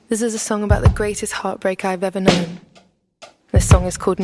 This is a song about the greatest heartbreak I've ever known. This song is called